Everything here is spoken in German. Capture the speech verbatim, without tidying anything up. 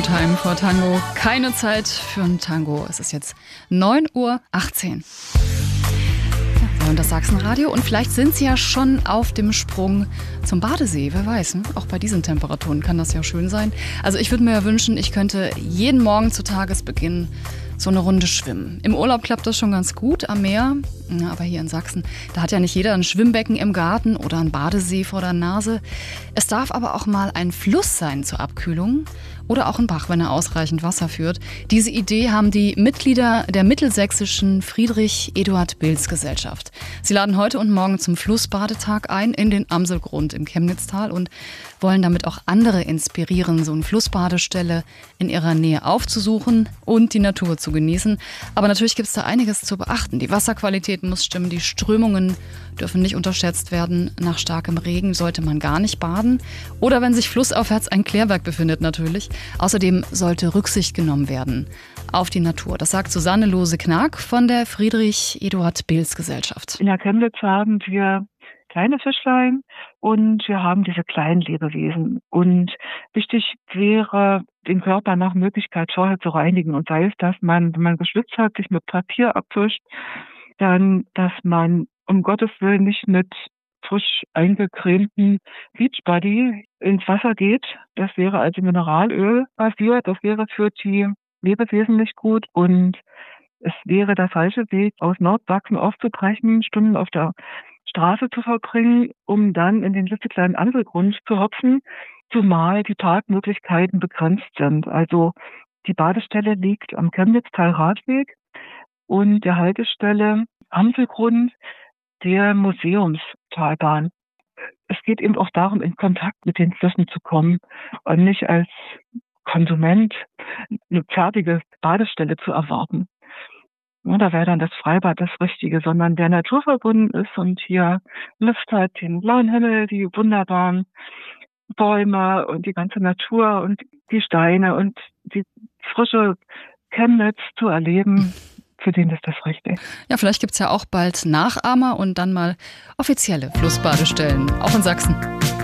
Time for Tango. Keine Zeit für ein Tango. Es ist jetzt neun Uhr achtzehn. Ja, und das Sachsenradio. Und vielleicht sind Sie ja schon auf dem Sprung zum Badesee. Wer weiß, ne? Auch bei diesen Temperaturen kann das ja schön sein. Also ich würde mir ja wünschen, ich könnte jeden Morgen zu Tagesbeginn so eine Runde schwimmen. Im Urlaub klappt das schon ganz gut am Meer. Ja, aber hier in Sachsen, da hat ja nicht jeder ein Schwimmbecken im Garten oder einen Badesee vor der Nase. Es darf aber auch mal ein Fluss sein zur Abkühlung oder auch ein Bach, wenn er ausreichend Wasser führt. Diese Idee haben die Mitglieder der mittelsächsischen Friedrich-Eduard-Bilz-Gesellschaft. Sie laden heute und morgen zum Flussbadetag ein in den Amselgrund im Chemnitztal und wollen damit auch andere inspirieren, so eine Flussbadestelle in ihrer Nähe aufzusuchen und die Natur zu genießen. Aber natürlich gibt es da einiges zu beachten. Die Wasserqualität muss stimmen, die Strömungen dürfen nicht unterschätzt werden. Nach starkem Regen sollte man gar nicht baden. Oder wenn sich flussaufwärts ein Klärwerk befindet natürlich. Außerdem sollte Rücksicht genommen werden auf die Natur. Das sagt Susanne Lose-Knag von der Friedrich-Eduard-Bilz-Gesellschaft. In der Chemnitz haben wir kleine Fischlein und wir haben diese kleinen Lebewesen. Und wichtig wäre, den Körper nach Möglichkeit vorher zu reinigen. Und sei es, dass man, wenn man geschwitzt hat, sich mit Papier abwischt, dann, dass man um Gottes Willen nicht mit frisch eingecremten Beachbody ins Wasser geht. Das wäre also Mineralöl basiert. Das wäre für die Lebewesen nicht gut. Und es wäre der falsche Weg, aus Nordsachsen aufzubrechen, Stunden auf der Straße zu verbringen, um dann in den klitzekleinen Amselgrund zu hopfen, zumal die Parkmöglichkeiten begrenzt sind. Also die Badestelle liegt am Chemnitztal-Radweg und der Haltestelle Amselgrund der Museumstalbahn. Es geht eben auch darum, in Kontakt mit den Flüssen zu kommen und nicht als Konsument eine fertige Badestelle zu erwarten. Ja, da wäre dann das Freibad das Richtige, sondern der naturverbunden ist und hier Luft hat, den blauen Himmel, die wunderbaren Bäume und die ganze Natur und die Steine und die frische Chemnitz zu erleben. Für den ist das richtig. Ja, vielleicht gibt es ja auch bald Nachahmer und dann mal offizielle Flussbadestellen, auch in Sachsen.